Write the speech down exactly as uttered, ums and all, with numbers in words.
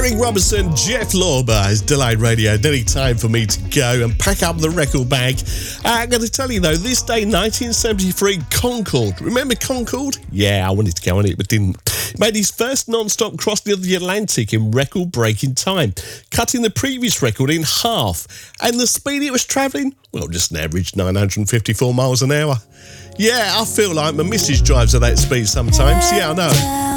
Eric Robertson, Jeff Lorber is Delayed Radio. Nearly time for me to go and pack up the record bag. Uh, I'm going to tell you though, this day, nineteen seventy-three, Concorde. Remember Concorde? Yeah, I wanted to go on it, but didn't. Made his first non-stop crossing of the Atlantic in record-breaking time, cutting the previous record in half. And the speed it was travelling, well, just an average nine hundred fifty-four miles an hour. Yeah, I feel like my missus drives at that speed sometimes. Yeah, I know.